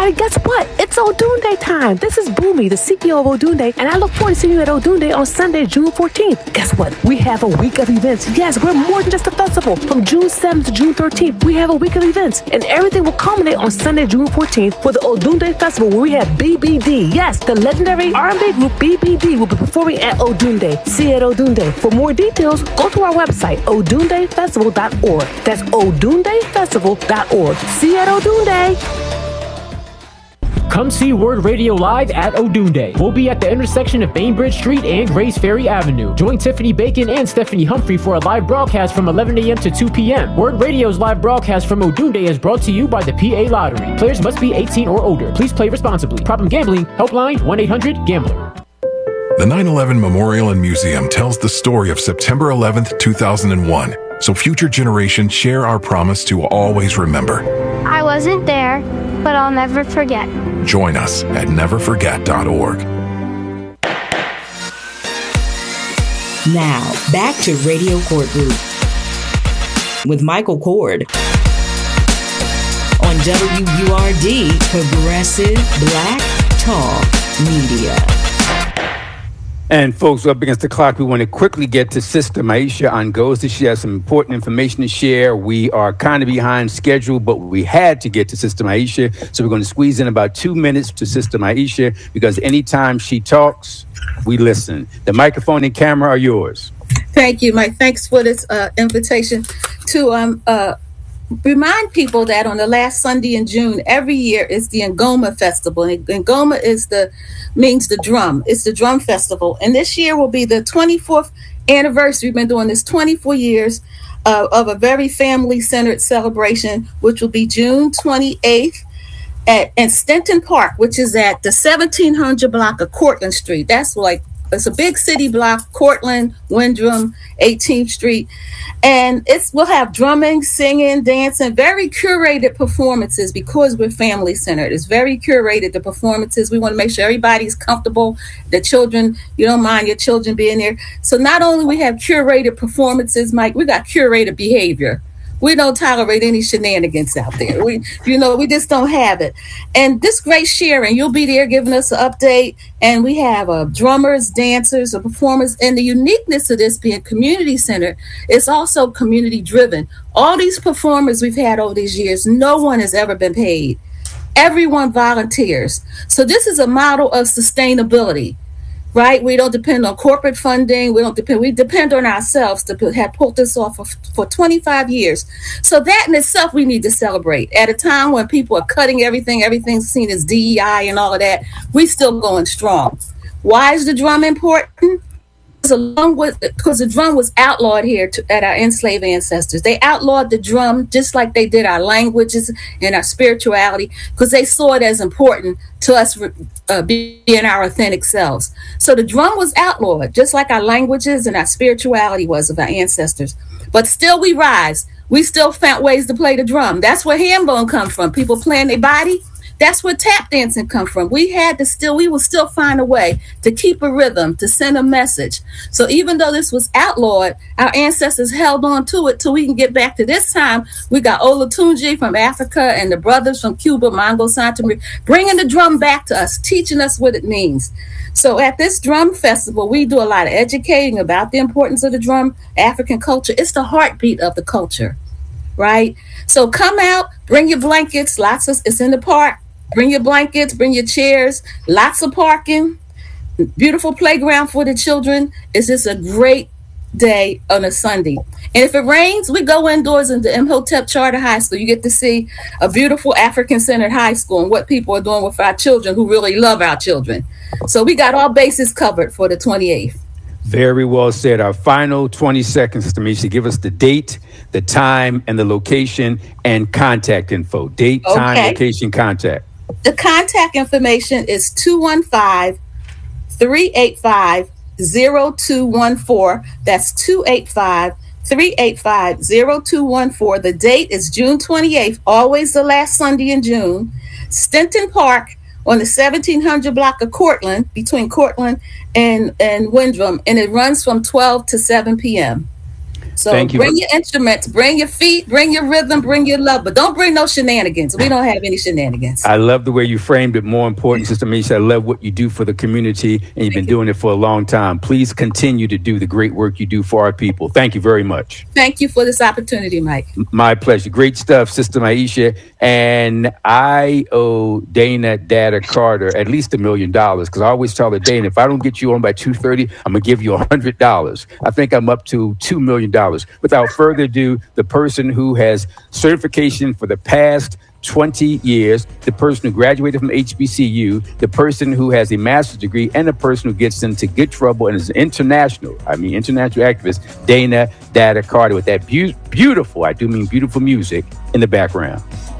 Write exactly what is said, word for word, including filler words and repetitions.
everybody, guess what? It's Odunde time. This is Boomy, the C E O of Odunde, and I look forward to seeing you at Odunde on Sunday, June fourteenth. Guess what? We have a week of events. Yes, we're more than just a festival. From June seventh to June thirteenth, we have a week of events, and everything will culminate on Sunday, June fourteenth for the Odunde Festival, where we have B B D. Yes, the legendary R and B group B B D will be performing at Odunde. See you at Odunde. For more details, go to our website, odunde festival dot org. That's odunde festival dot org. See you at Odunde. Come see Word Radio live at Odunde. We'll be at the intersection of Bainbridge Street and Grace Ferry Avenue. Join Tiffany Bacon and Stephanie Humphrey for a live broadcast from eleven a.m. to two p.m. Word Radio's live broadcast from Odunde is brought to you by the P A Lottery. Players must be eighteen or older. Please play responsibly. Problem gambling. Helpline one eight hundred gambler. The nine eleven Memorial and Museum tells the story of September eleventh, two thousand one, so future generations share our promise to always remember. I wasn't there, but I'll never forget. Join us at never forget dot org. Now, back to Radio Courtroom with Michael Cord on W U R D, Progressive Black Talk Media. And folks, up against the clock, we want to quickly get to Sister Maisha Ngozi. She has some important information to share. We are kind of behind schedule, but we had to get to Sister Maisha. So we're going to squeeze in about two minutes to Sister Maisha, because anytime she talks, we listen. The microphone and camera are yours. Thank you, Mike. Thanks for this uh, invitation to um uh remind people that on the last Sunday in June every year is the Ngoma Festival. And Ngoma is the means the drum. It's the drum festival, and this year will be the twenty-fourth anniversary. We've been doing this twenty-four years uh, of a very family-centered celebration, which will be June twenty-eighth at in Stenton Park, which is at the seventeen hundred block of Cortlandt Street. That's like, it's a big city block, Cortlandt, Windham, eighteenth Street. And it's we'll have drumming, singing, dancing, very curated performances, because we're family centered. It's very curated, the performances. We want to make sure everybody's comfortable, the children, you don't mind your children being there. So not only we have curated performances, Mike, we got curated behavior. We don't tolerate any shenanigans out there. We, you know, we just don't have it. And this great sharing, you'll be there giving us an update. And we have uh, drummers, dancers, uh, performers. And the uniqueness of this being community centered is also community driven. All these performers we've had over these years, no one has ever been paid. Everyone volunteers. So this is a model of sustainability. Right? We don't depend on corporate funding. We don't depend. We depend on ourselves to have pulled this off for, for twenty-five years. So that in itself, we need to celebrate. At a time when people are cutting everything, everything's seen as D E I and all of that, we still going strong. Why is the drum important? Along with, because the drum was outlawed here to, at our enslaved ancestors. They outlawed the drum just like they did our languages and our spirituality, because they saw it as important to us uh, being our authentic selves. So the drum was outlawed, just like our languages and our spirituality was of our ancestors. But still we rise. We still found ways to play the drum. That's where hambone come from. People playing their body. That's where tap dancing come from. We had to still, we will still find a way to keep a rhythm, to send a message. So even though this was outlawed, our ancestors held on to it till we can get back to this time. We got Olatunji from Africa and the brothers from Cuba, Mongo Santa Maria, bringing the drum back to us, teaching us what it means. So at this drum festival, we do a lot of educating about the importance of the drum, African culture. It's the heartbeat of the culture, right? So come out, bring your blankets, lots of, it's in the park. Bring your blankets, bring your chairs, lots of parking, beautiful playground for the children. It's just a great day on a Sunday. And if it rains, we go indoors into Imhotep Charter High School. You get to see a beautiful African-centered high school and what people are doing with our children who really love our children. So we got all bases covered for the twenty-eighth. Very well said. Our final twenty seconds, Sister Maisha. Give us the date, the time, and the location, and contact info. Date, Okay. time, location, contact. The contact information is two one five, three eight five, zero two one four. That's two eight five, three eight five, zero two one four. The date is June twenty-eighth, always the last Sunday in June. Stenton Park on the seventeen hundred block of Cortlandt, between Cortlandt and, and Windham, and it runs from twelve to seven p.m. So Thank you. bring your instruments, bring your feet, bring your rhythm, bring your love, but don't bring no shenanigans. We don't have any shenanigans. I love the way you framed it. More important, Sister Maisha, I love what you do for the community, and you've been doing it for a long time. Please continue to do the great work you do for our people. Thank you very much. Thank you for this opportunity, Mike. My pleasure. Great stuff, Sister Maisha. And I owe Dana Data Carter at least a million dollars, because I always tell her, Dana, if I don't get you on by two thirty, I'm going to give you one hundred dollars. I think I'm up to two million dollars. Without further ado, the person who has certification for the past twenty years, the person who graduated from H B C U, the person who has a master's degree, and the person who gets into good trouble and is an international, I mean international activist, Dana Data Carter, with that be- beautiful, I do mean beautiful music in the background.